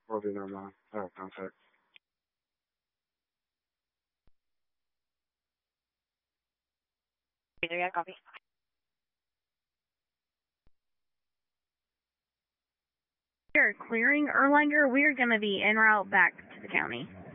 Okay, never mind. I have contact. There, yeah, copy. We are clearing Erlanger. We are going to be en route back to the county.